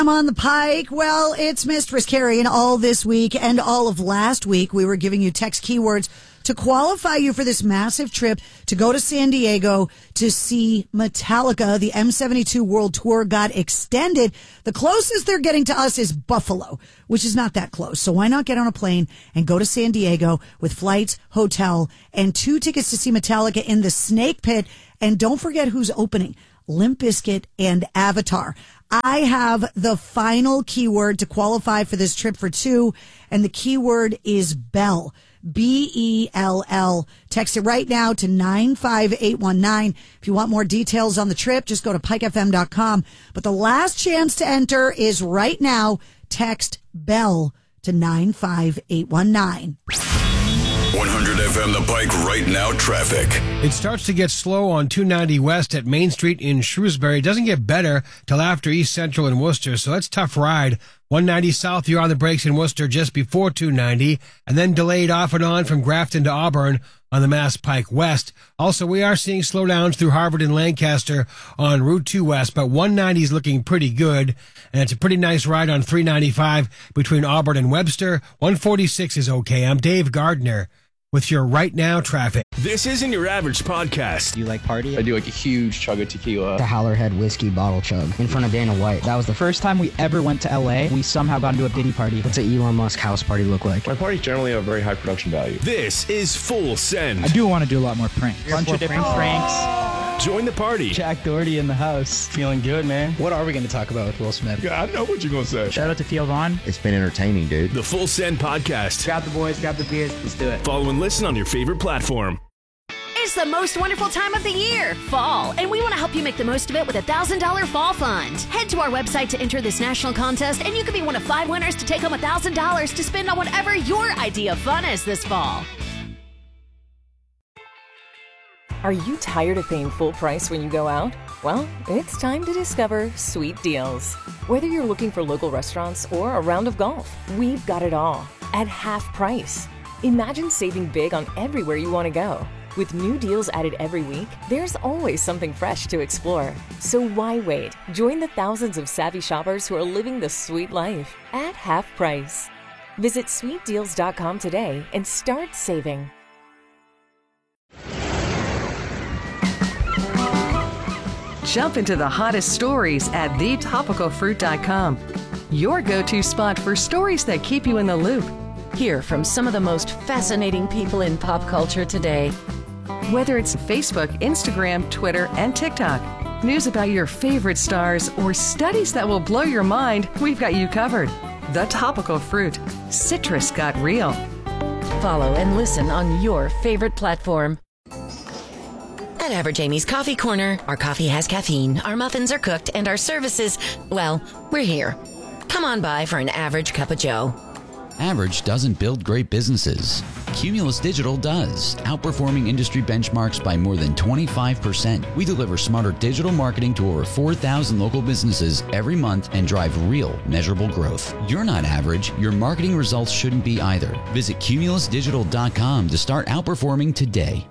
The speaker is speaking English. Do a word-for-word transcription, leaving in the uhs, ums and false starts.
I'm on the Pike. Well, it's Mistress Carrie, and all this week and all of last week, we were giving you text keywords to qualify you for this massive trip to go to San Diego to see Metallica. The M seventy-two World Tour got extended. The closest they're getting to us is Buffalo, which is not that close. So why not get on a plane and go to San Diego with flights, hotel, and two tickets to see Metallica in the Snake Pit. And don't forget who's opening. Limp Bizkit and Avatar. I have the final keyword to qualify for this trip for two, and the keyword is Bell. B E L L. Text it right now to nine five eight one nine. If you want more details on the trip, just go to pike f m dot com. But the last chance to enter is right now. Text Bell to nine five eight one nine. one hundred F M The Pike right now traffic. It starts to get slow on two ninety West at Main Street in Shrewsbury. It doesn't get better till after East Central in Worcester, so that's a tough ride. one ninety South, you're on the brakes in Worcester just before two ninety, and then delayed off and on from Grafton to Auburn on the Mass Pike West. Also, we are seeing slowdowns through Harvard and Lancaster on Route two West, but one ninety is looking pretty good, and it's a pretty nice ride on three ninety-five between Auburn and Webster. one forty-six is okay. I'm Dave Gardner with your Right Now traffic. This isn't your average podcast. Do you like party? I do like a huge chug of tequila. The Howlerhead whiskey bottle chug in front of Dana White. That was the first time we ever went to L A. We somehow got into a Diddy party. What's an Elon Musk house party look like? My parties generally have very high production value. This is Full Send. I do want to do a lot more pranks. A bunch of different pranks. Join the party. Jack Doherty in the house. Feeling good, man. What are we going to talk about with Will Smith? Yeah, I know what you're going to say. Shout out to Theo Vaughn. It's been entertaining, dude. The Full Send podcast. Grab the boys, grab the beers, let's do it. Follow and listen on your favorite platform. It's the most wonderful time of the year, fall, and we want to help you make the most of it with a one thousand dollars Fall Fund. Head to our website to enter this national contest, and you could be one of five winners to take home one thousand dollars to spend on whatever your idea of fun is this fall. Are you tired of paying full price when you go out? Well, it's time to discover Sweet Deals. Whether you're looking for local restaurants or a round of golf, we've got it all at half price. Imagine saving big on everywhere you want to go. With new deals added every week, there's always something fresh to explore. So why wait? Join the thousands of savvy shoppers who are living the sweet life at half price. Visit sweet deals dot com today and start saving. Jump into the hottest stories at the topical fruit dot com. Your go-to spot for stories that keep you in the loop. Hear from some of the most fascinating people in pop culture today. Whether it's Facebook, Instagram, Twitter, and TikTok, news about your favorite stars, or studies that will blow your mind, we've got you covered. The Topical Fruit. Citrus got real. Follow and listen on your favorite platform. At Average Amy's Coffee Corner, our coffee has caffeine, our muffins are cooked, and our services, well, we're here. Come on by for an average cup of joe. Average doesn't build great businesses. Cumulus Digital does, outperforming industry benchmarks by more than twenty-five percent. We deliver smarter digital marketing to over four thousand local businesses every month and drive real, measurable growth. You're not average. Your marketing results shouldn't be either. Visit cumulus digital dot com to start outperforming today.